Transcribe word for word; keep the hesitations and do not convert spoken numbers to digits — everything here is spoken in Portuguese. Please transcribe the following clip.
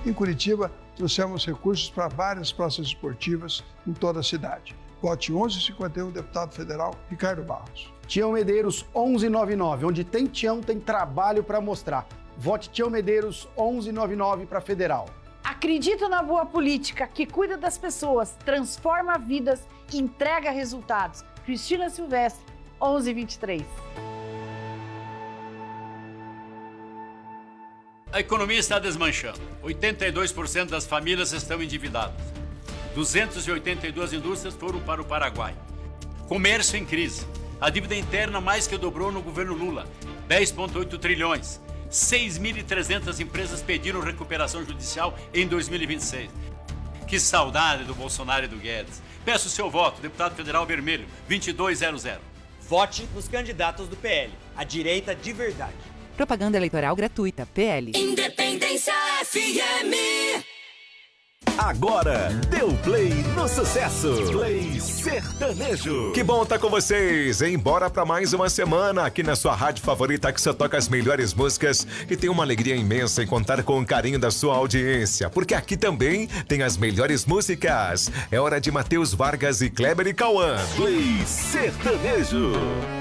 Em Curitiba, trouxemos recursos para várias praças esportivas em toda a cidade. Vote onze cinquenta e um, deputado federal Ricardo Barros. Tião Medeiros onze noventa e nove, onde tem Tião, tem trabalho para mostrar. Vote Tião Medeiros onze noventa e nove para federal. Acredito na boa política que cuida das pessoas, transforma vidas e entrega resultados. Cristina Silvestre, onze vinte e três. A economia está desmanchando. oitenta e dois por cento das famílias estão endividadas. duzentas e oitenta e duas indústrias foram para o Paraguai. Comércio em crise. A dívida interna mais que dobrou no governo Lula, dez vírgula oito trilhões. seis mil e trezentas empresas pediram recuperação judicial em dois mil e vinte e seis. Que saudade do Bolsonaro e do Guedes. Peço o seu voto, deputado federal vermelho, vinte e dois zero zero. Vote nos candidatos do P L, a direita de verdade. Propaganda eleitoral gratuita, P L. Independência F M. Agora, deu play no sucesso. Play Sertanejo. Que bom estar com vocês, hein? Bora pra mais uma semana aqui na sua rádio favorita que só toca as melhores músicas e tem uma alegria imensa em contar com o carinho da sua audiência, porque aqui também tem as melhores músicas. É hora de Matheus Vargas e Kleber e Cauã. Play Sertanejo.